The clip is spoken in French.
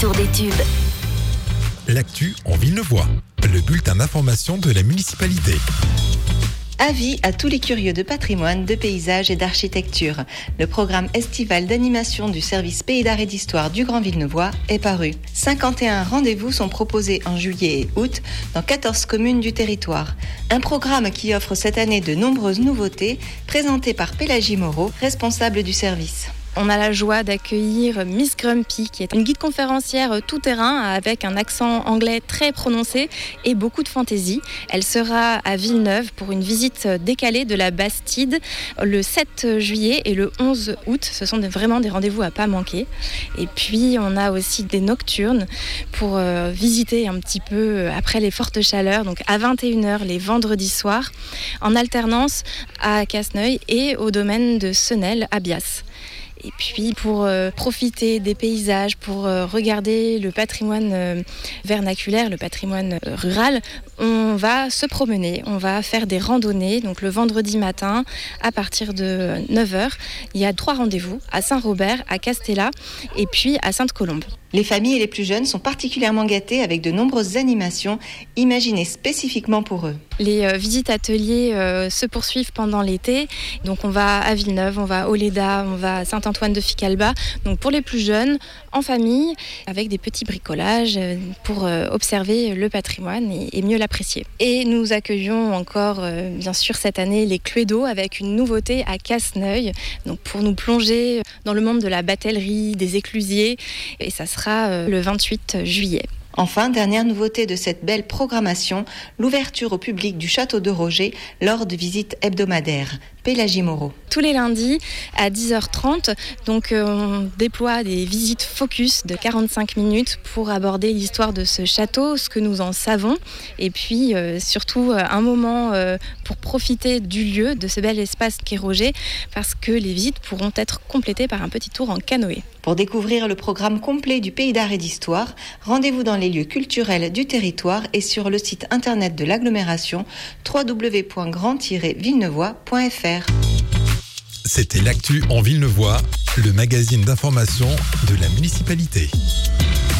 Tour des tubes. L'actu en Villeneuvois, le bulletin d'information de la municipalité. Avis à tous les curieux de patrimoine, de paysage et d'architecture. Le programme estival d'animation du service Pays d'Art et d'Histoire du Grand Villeneuvois est paru. 51 rendez-vous sont proposés en juillet et août dans 14 communes du territoire. Un programme qui offre cette année de nombreuses nouveautés, présentées par Pélagie Moreau, responsable du service. On a la joie d'accueillir Miss Grumpy, qui est une guide conférencière tout-terrain avec un accent anglais très prononcé et beaucoup de fantaisie. Elle sera à Villeneuve pour une visite décalée de la Bastide le 7 juillet et le 11 août. Ce sont vraiment des rendez-vous à pas manquer. Et puis, on a aussi des nocturnes pour visiter un petit peu après les fortes chaleurs, donc à 21h les vendredis soirs, en alternance à Casseneuil et au domaine de Senel à Bias. Et puis pour profiter des paysages, pour regarder le patrimoine vernaculaire, le patrimoine rural, on va se promener, on va faire des randonnées. Donc le vendredi matin, à partir de 9h, il y a 3 rendez-vous à Saint-Robert, à Castella et puis à Sainte-Colombe. Les familles et les plus jeunes sont particulièrement gâtés avec de nombreuses animations imaginées spécifiquement pour eux. Les visites ateliers se poursuivent pendant l'été. Donc on va à Villeneuve, on va à Oléda, on va à Saint-Antoine-de-Ficalba. Donc pour les plus jeunes, en famille, avec des petits bricolages pour observer le patrimoine et mieux l'apprécier. Et nous accueillons encore, bien sûr, cette année les Cluedo avec une nouveauté à Casseneuil. Donc pour nous plonger dans le monde de la batellerie, des éclusiers. Et ça sera le 28 juillet. Enfin, dernière nouveauté de cette belle programmation, l'ouverture au public du château de Roger lors de visites hebdomadaires. Pélagie Moreau. Tous les lundis à 10h30, donc on déploie des visites focus de 45 minutes pour aborder l'histoire de ce château, ce que nous en savons, et puis surtout un moment pour profiter du lieu, de ce bel espace qu'est Roger, parce que les visites pourront être complétées par un petit tour en canoë. Pour découvrir le programme complet du Pays d'Art et d'Histoire, rendez-vous dans les lieux culturels du territoire et sur le site internet de l'agglomération www.grand-villeneuvois.fr. C'était l'actu en Villeneuvois, le magazine d'information de la municipalité.